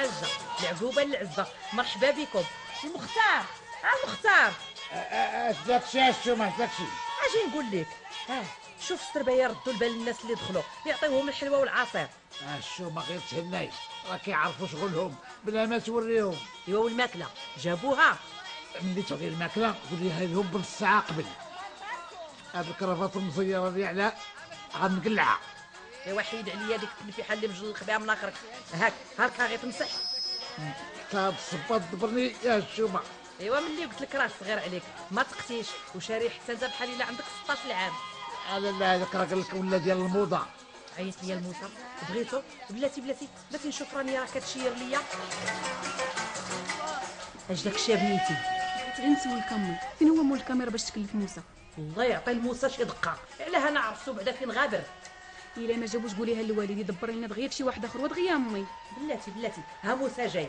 الحاجه العقوبه للعزه، مرحبا بكم. المختار المختار داكشي الشومه داكشي اجي نقول لك. شوف السربايه ردوا البال للناس اللي دخلوا يعطيوهم الحلوى والعصير. الشومه غير تهناي راه كيعرفوا شغلهم بلا ما توريهم. ايوا والماكله جابوها؟ ملي تغي الماكله قوليها لهم بنص ساعه قبل. هاد الكرافات المزيره دي علاء غنقلعها. ايوا حيد عليا ديك التلفيحه اللي مجلق بها من الاخر. هاكا غير تمسح. هاد الصباط دبرني يا الشومه. ايوا ملي قلت لك راه صغير عليك ما تقتيش وشاري حتى انت بحال الا عندك 16 عام. لا هذاك راه قال لك ولا ديال الموضه. عيط ليا الموسى بغيتو؟ بلاتي نشوف راني راه كتشير ليا. اش داك الشيء بنيتي؟ بغيت غير نسول كامل فين هو مول الكاميرا باش تكلف موسى. الله يعطي الموسى شي دقه علاه انا عرفتو بعدا فين غابر. الا ما جابوش قوليها للوالد يدبر لنا دغيا شي واحد اخر ودغيا امي. بلاتي ها موسى جاي.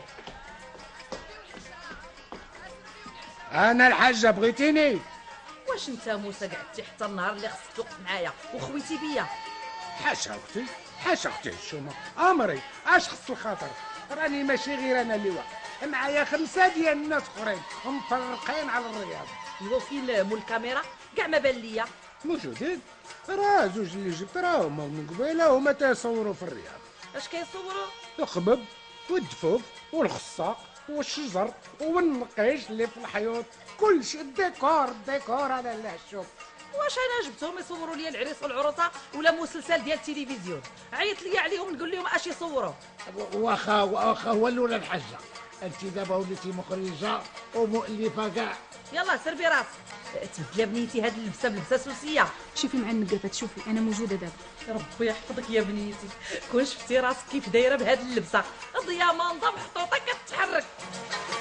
انا الحاجه بغيتيني؟ واش انت موسى قعدتي حتى النهار اللي خصك توقف معايا وخويتي بيا؟ حاشا اختي الشومه امري اش خص الخاطر، راني ماشي غير انا اللي واقف، معايا 5 ديال الناس اخرين مفرقين على الرياض. ايوا فين مول الكاميرا؟ كاع ما بان ليا. موجودين، راه زوج اللي جبت راهم من قبيله هما تيصوروا في الرياض. اش كيصوروا؟ الخبب والدفوف والخصاق والشجر والنقيش اللي في الحيوط، كلشي الديكور انا لا شوف. واش انا جبتهم يصوروا لي العريس والعروسه ولا مسلسل ديال التلفزيون؟ عيط لي عليهم نقول لهم اش يصوروا. واخا هو الاولى الحاجه، انت دابا وليتي مخرجه ومؤلفه كاع. يلا سربي راسك. تبدل بنيتي هاد اللبسه بلبسه سوسيه. شوفي مع النقافات شوفي انا موجوده دابا. ربي يحفظك يا بنيتي. كون شفتي راسك كيف دايره بهاد اللبسه ضيامه محطوطه كتحرك.